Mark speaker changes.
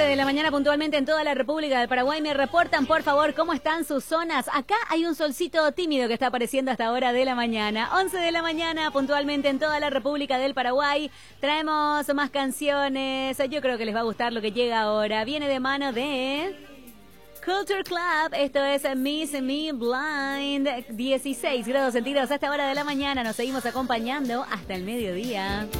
Speaker 1: de la mañana puntualmente en toda la República del Paraguay. Me reportan, por favor, cómo están sus zonas. Acá hay un solcito tímido que está apareciendo hasta hora de la mañana. 11 de la mañana puntualmente en toda la República del Paraguay. Traemos más canciones. Yo creo que les va a gustar lo que llega ahora. Viene de mano de Culture Club. Esto es Miss Me Blind. 16 grados centígrados hasta hora de la mañana. Nos seguimos acompañando hasta el mediodía.